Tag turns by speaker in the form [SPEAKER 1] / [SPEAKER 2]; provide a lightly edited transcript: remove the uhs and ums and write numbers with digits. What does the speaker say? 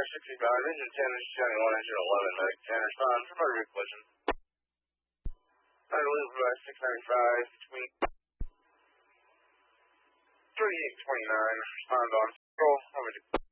[SPEAKER 1] 65, engine 10, engine 71, engine 11, medic 10, respond for motor vehicle collision. I believe 695 between 38 and 29, respond on control, over to